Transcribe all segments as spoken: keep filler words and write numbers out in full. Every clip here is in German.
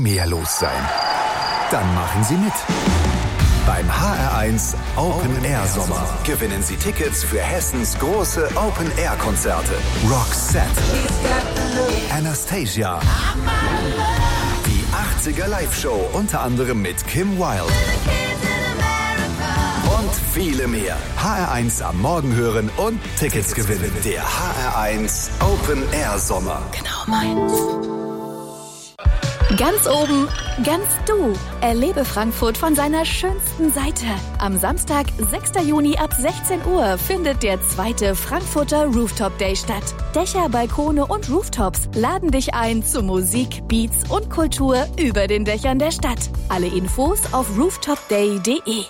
mehr los sein? Dann machen Sie mit. Beim H R eins Open Air Sommer gewinnen Sie Tickets für Hessens große Open Air Konzerte. Roxette, Anastasia, die achtziger Live-Show unter anderem mit Kim Wilde und viele mehr. H R eins am Morgen hören und Tickets gewinnen. Der H R eins Open Air Sommer. Genau meins. Ganz oben, ganz du. Erlebe Frankfurt von seiner schönsten Seite. Am Samstag, sechster Juni ab sechzehn Uhr findet der zweite Frankfurter Rooftop Day statt. Dächer, Balkone und Rooftops laden dich ein zu Musik, Beats und Kultur über den Dächern der Stadt. Alle Infos auf rooftop day punkt de.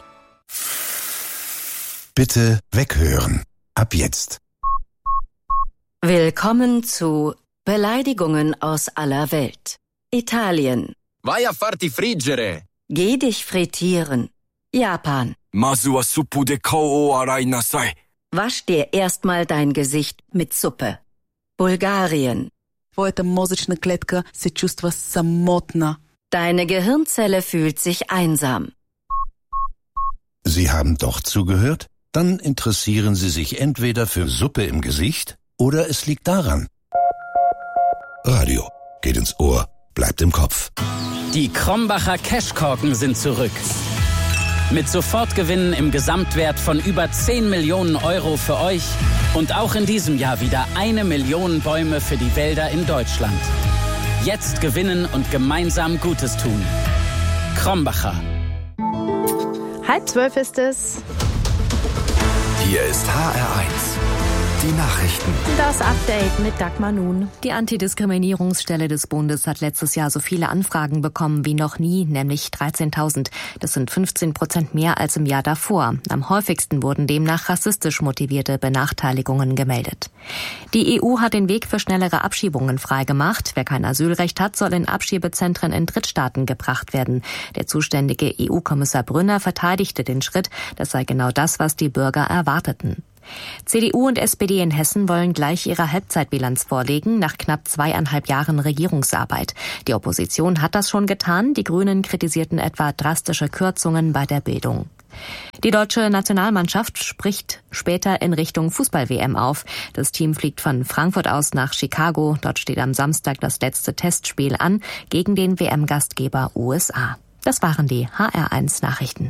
Bitte weghören. Ab jetzt. Willkommen zu Beleidigungen aus aller Welt. Italien. Vai a farti friggere. Geh dich frittieren. Japan. Masu wa suppu de kou o arai nasai. Wasch dir erstmal dein Gesicht mit Suppe. Bulgarien. Твоята мозъчна клетка се чувства самотна. Deine Gehirnzelle fühlt sich einsam. Sie haben doch zugehört? Dann interessieren Sie sich entweder für Suppe im Gesicht oder es liegt daran. Radio geht ins Ohr, bleibt im Kopf. Die Krombacher Cashkorken sind zurück. Mit Sofortgewinnen im Gesamtwert von über zehn Millionen Euro für euch und auch in diesem Jahr wieder eine Million Bäume für die Wälder in Deutschland. Jetzt gewinnen und gemeinsam Gutes tun. Krombacher. Halb zwölf ist es. Hier ist H R eins. Die Nachrichten. Das Update mit Dagmar Nun. Die Antidiskriminierungsstelle des Bundes hat letztes Jahr so viele Anfragen bekommen wie noch nie, nämlich dreizehntausend. Das sind fünfzehn Prozent mehr als im Jahr davor. Am häufigsten wurden demnach rassistisch motivierte Benachteiligungen gemeldet. Die E U hat den Weg für schnellere Abschiebungen freigemacht. Wer kein Asylrecht hat, soll in Abschiebezentren in Drittstaaten gebracht werden. Der zuständige E U-Kommissar Brünner verteidigte den Schritt. Das sei genau das, was die Bürger erwarteten. C D U und S P D in Hessen wollen gleich ihre Halbzeitbilanz vorlegen, nach knapp zweieinhalb Jahren Regierungsarbeit. Die Opposition hat das schon getan. Die Grünen kritisierten etwa drastische Kürzungen bei der Bildung. Die deutsche Nationalmannschaft spricht später in Richtung Fußball-W M auf. Das Team fliegt von Frankfurt aus nach Chicago. Dort steht am Samstag das letzte Testspiel an gegen den W M-Gastgeber U S A. Das waren die H R eins Nachrichten.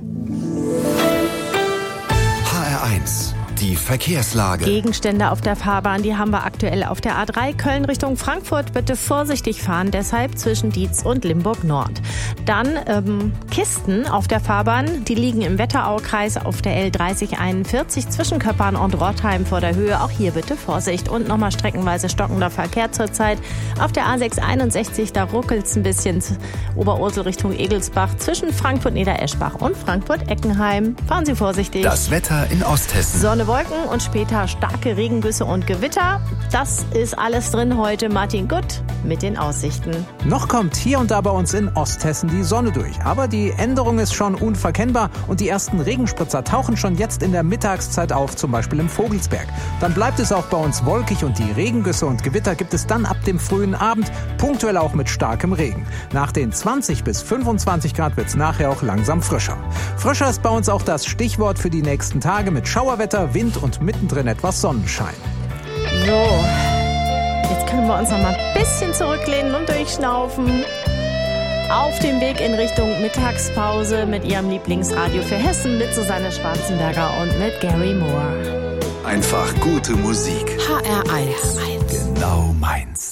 H R eins. Die Verkehrslage. Gegenstände auf der Fahrbahn, die haben wir aktuell auf der A drei Köln Richtung Frankfurt. Bitte vorsichtig fahren, deshalb zwischen Dietz und Limburg Nord. Dann ähm, Kisten auf der Fahrbahn, die liegen im Wetteraukreis auf der L dreißig einundvierzig zwischen Köppern und Rottheim vor der Höhe. Auch hier bitte Vorsicht. Und nochmal streckenweise stockender Verkehr zurzeit. Auf der A sechs einundsechzig, da ruckelt es ein bisschen Oberursel Richtung Egelsbach zwischen Frankfurt-Niedereschbach und Frankfurt-Eckenheim. Fahren Sie vorsichtig. Das Wetter in Osthessen. Sonne, Wolken und später starke Regengüsse und Gewitter. Das ist alles drin heute. Martin Gutt mit den Aussichten. Noch kommt hier und da bei uns in Osthessen die Sonne durch. Aber die Änderung ist schon unverkennbar und die ersten Regenspritzer tauchen schon jetzt in der Mittagszeit auf, zum Beispiel im Vogelsberg. Dann bleibt es auch bei uns wolkig und die Regengüsse und Gewitter gibt es dann ab dem frühen Abend, punktuell auch mit starkem Regen. Nach den zwanzig bis fünfundzwanzig Grad wird es nachher auch langsam frischer. Frischer ist bei uns auch das Stichwort für die nächsten Tage mit Schauerwetter, Wind und mittendrin etwas Sonnenschein. So, jetzt können wir uns noch mal ein bisschen zurücklehnen und durchschnaufen. Auf dem Weg in Richtung Mittagspause mit Ihrem Lieblingsradio für Hessen mit Susanne Schwarzenberger und mit Gary Moore. Einfach gute Musik. H R eins. Genau meins.